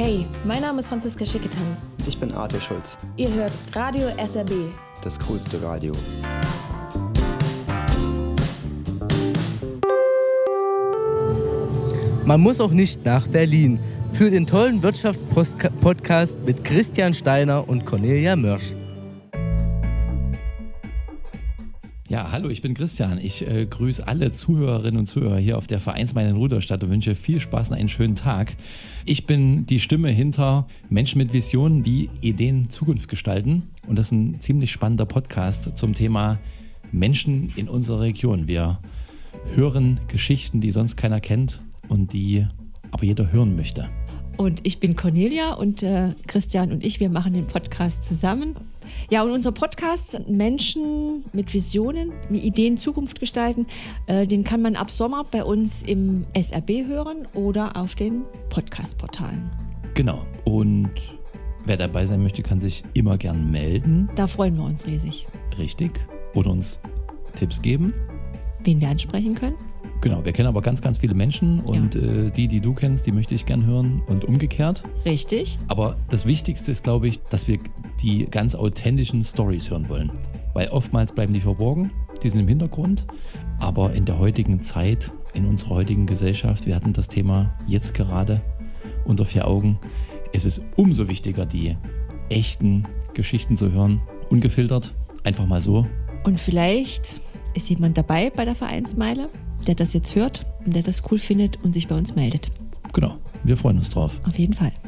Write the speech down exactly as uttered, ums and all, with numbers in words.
Hey, mein Name ist Franziska Schicketanz. Ich bin Arthur Schulz. Ihr hört Radio S R B. Das coolste Radio. Man muss auch nicht nach Berlin. Für den tollen Wirtschaftspodcast mit Christian Steiner und Cornelia Mörsch. Ja, hallo, ich bin Christian. Ich äh, grüße alle Zuhörerinnen und Zuhörer hier auf der Vereinsmeile in Rudolstadt und wünsche viel Spaß und einen schönen Tag. Ich bin die Stimme hinter Menschen mit Visionen, die Ideen Zukunft gestalten. Und das ist ein ziemlich spannender Podcast zum Thema Menschen in unserer Region. Wir hören Geschichten, die sonst keiner kennt und die aber jeder hören möchte. Und ich bin Cornelia und äh, Christian und ich, wir machen den Podcast zusammen. Ja, und unser Podcast, Menschen mit Visionen, mit Ideen Zukunft gestalten, äh, den kann man ab Sommer bei uns im S R B hören oder auf den Podcast-Portalen. Genau. Und wer dabei sein möchte, kann sich immer gern melden. Da freuen wir uns riesig. Richtig. Oder uns Tipps geben. Wen wir ansprechen können. Genau, wir kennen aber ganz, ganz viele Menschen und ja. äh, die, die du kennst, die möchte ich gern hören und umgekehrt. Richtig. Aber das Wichtigste ist, glaube ich, dass wir die ganz authentischen Storys hören wollen. Weil oftmals bleiben die verborgen, die sind im Hintergrund. Aber in der heutigen Zeit, in unserer heutigen Gesellschaft, wir hatten das Thema jetzt gerade unter vier Augen, es ist umso wichtiger, die echten Geschichten zu hören, ungefiltert, einfach mal so. Und vielleicht ist jemand dabei bei der Vereinsmeile, der das jetzt hört und der das cool findet und sich bei uns meldet. Genau, wir freuen uns drauf. Auf jeden Fall.